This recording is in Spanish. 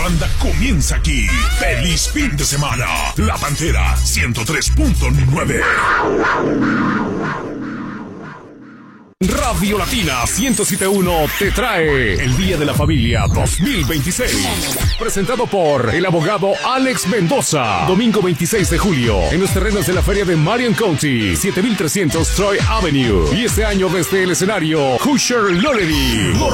parranda comienza aquí. ¡Feliz fin de semana! La Pantera 103.9. Radio Latina 107.1 te trae el Día de la Familia 2026. Presentado por el abogado Alex Mendoza. Domingo 26 de julio en los terrenos de la feria de Marion County, 7300 Troy Avenue. Y este año desde el escenario, Usher Loredy.